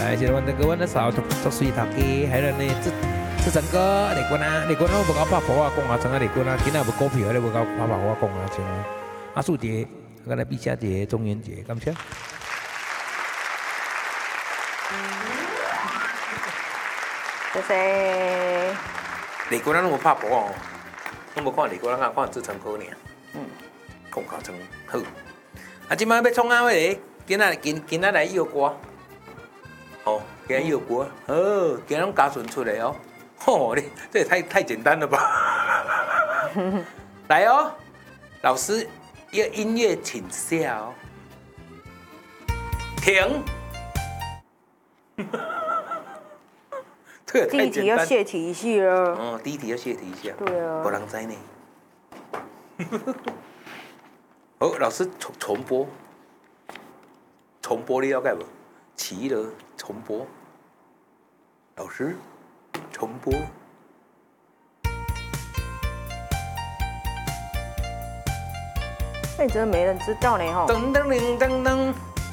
是阮的嫂作水头家，还有呢志成哥、李君啊，李君我无甲拍婆讲啊，像啊李君啊，今仔无股票，你无甲拍我讲啊，像阿素姐、刚才碧霞姐、中元姐，感谢。 谢谢。 李君啊，拢无拍婆哦，拢无看李君啊，看志成哥尔。讲考成好。啊，即摆要创啊喂，今仔来邀歌。哦，今日有歌，好，今日拢嘉顺出来哦，吼，你这也太简单了吧？来哦，老师，要音乐请下哦，停。这也第一题要泄题一下了。 哦，第一题要泄题一下。 对啊。 没人知呢。好，老师重播你了解无？齐了。重播，老师，重播。 那你真的没人知道呢吼。 噔噔噔噔噔。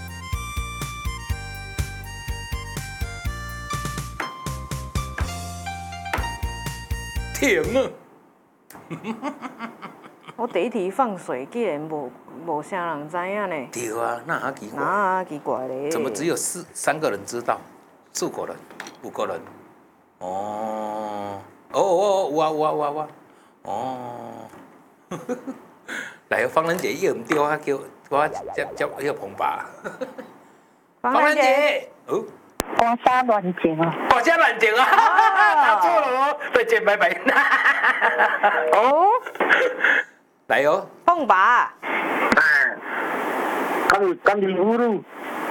停啊！ 我第一题放水，竟然无啥人知影呢。 对啊，那还奇怪。 哪奇怪嘞？ 怎么只有3个人知道？4个人，5个人。哦，有啊。哦，来，芳兰姐伊唔对，我叫我接迄个澎湃。芳兰姐，哦。 刮痧乱剪啊！ 刮痧乱剪啊！答错了哦，再见，拜拜。 哦， 来哦， 凤爸。 今時侮辱，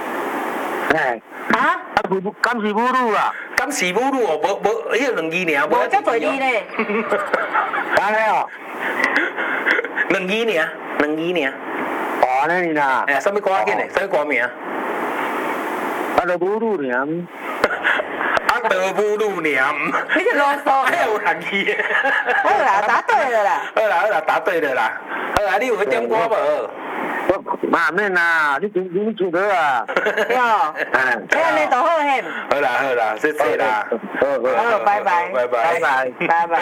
啊？ 今時侮辱啊！ 今時侮辱哦，無，迄2字爾， 無遮濟字咧。 安尼哦 ，2字爾。 哦，安尼啦。 哎，什麼歌嘅呢？什麼歌名？ 啊，就侮辱爾。 啊，德侮辱爾。 你是啰嗦。 還有2字。 好啦，答對了啦。 好啦，答對了啦。好啦，你有去點歌無？ 嘛免啦，你出得啊。 對哦。你安尼就好嘿。 好啦，謝謝啦。 好， 拜拜。 拜拜。 拜拜。